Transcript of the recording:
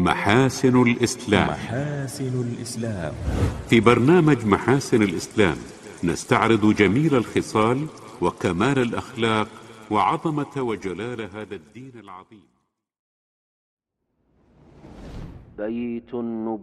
محاسن الإسلام. محاسن الإسلام. في برنامج محاسن الإسلام نستعرض جميل الخصال وكمال الأخلاق وعظمة وجلال هذا الدين العظيم. بيت النبوة.